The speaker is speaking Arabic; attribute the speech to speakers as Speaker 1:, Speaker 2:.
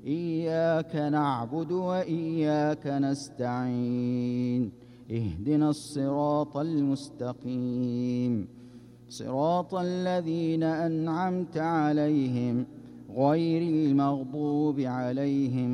Speaker 1: إياك نعبد وإياك نستعين اهدنا الصراط المستقيم صراط الذين أنعمت عليهم غير المغضوب عليهم